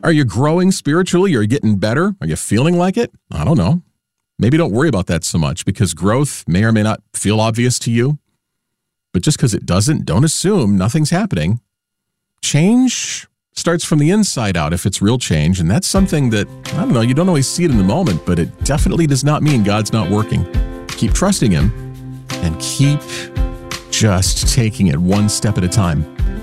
Are you growing spiritually? Are you getting better? Are you feeling like it? I don't know. Maybe don't worry about that so much because growth may or may not feel obvious to you. But just because it doesn't, don't assume nothing's happening. Change starts from the inside out if it's real change. And that's something that, I don't know, you don't always see it in the moment, but it definitely does not mean God's not working. Keep trusting him and keep just taking it one step at a time.